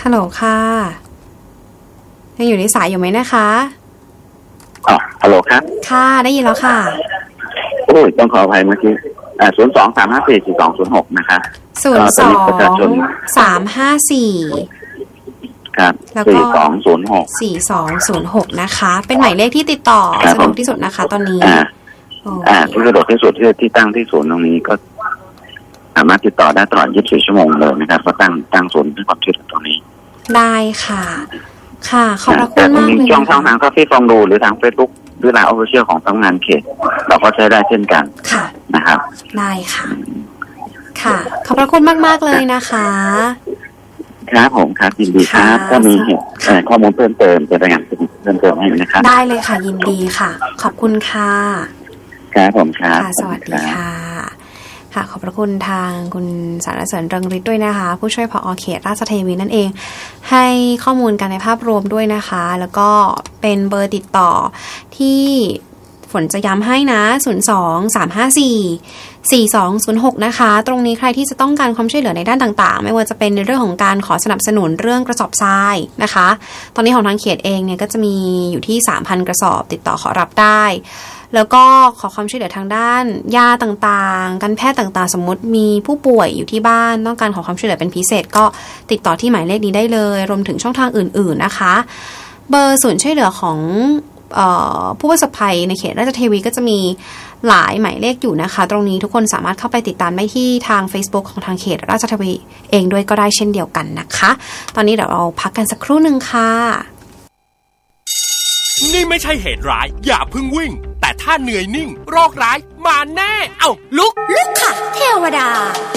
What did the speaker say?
ฮัลโหลค่ะยังอยู่ในสายอยู่ไหมนะคะฮัลโหลครับค่ะได้ยินแล้วค่ะโอ้ยต้องขออภัยเมื่อกี้02-354-4206นะคะ 02-354 ครับแล้วก็4206นะคะเป็นหมายเลขที่ติดต่อสะดวกที่สุดนะคะตอนนี้ที่สะดวกที่สุดที่ตั้งที่ศูนย์ตรงนี้ก็สามารถติดต่อได้ตลอด24ชั่วโมงเลยนะครับก็ตั้งศูนย์ที่ความช่วยเหลือตรงนี้ได้ค่ะค่ะขอบพระคุณมากเลยช่องทางก็ที่ฟังดูหรือทาง Facebook หรือทาง Official ของสำนักงานเขตเราก็ใช้ได้เช่นกันค่ะนะครับได้ค่ะค่ะขอบพระคุณมากๆเลยนะคะครับผมครับยินดีครับก็มีข้อมูลเพิ่มเติมจะรายงานเพิ่มเติมให้นะครับได้เลยค่ะยินดีค่ะขอบคุณค่ะครับผมครับสวัสดีค่ะค่ะขอบพระคุณทางคุณสารเสริญเริงฤทธิ์ด้วยนะคะผู้ช่วยผอ.เขตราชเทวีนั่นเองให้ข้อมูลกันในภาพรวมด้วยนะคะแล้วก็เป็นเบอร์ติดต่อที่ฝนจะย้ำให้นะ02-354-4206นะคะตรงนี้ใครที่จะต้องการความช่วยเหลือในด้านต่างๆไม่ว่าจะเป็นในเรื่องของการขอสนับสนุนเรื่องกระสอบทรายนะคะตอนนี้ของทางเขตเองเนี่ยก็จะมีอยู่ที่ 3,000 กระสอบติดต่อขอรับได้แล้วก็ขอความช่วยเหลือทางด้านยาต่างๆการแพทย์ต่างๆสมมติมีผู้ป่วยอยู่ที่บ้านต้องการขอความช่วยเหลือเป็นพิเศษก็ติดต่อที่หมายเลขนี้ได้เลยรวมถึงช่องทางอื่นๆนะคะเบอร์ศูนย์ช่วยเหลือของผู้ประสบภัยในเขตราชเทวีก็จะมีหลายหมายเลขอยู่นะคะตรงนี้ทุกคนสามารถเข้าไปติดตามได้ที่ทาง Facebook ของทางเขตราชเทวีเองด้วยก็ได้เช่นเดียวกันนะคะตอนนี้เดี๋ยวเราพักกันสักครู่นึงค่ะนี่ไม่ใช่เหตุร้ายอย่าเพิ่งวิ่งแต่ถ้าเหนื่อยนิ่งโรคร้ายมาแน่เอ้าลุกค่ะเทวดา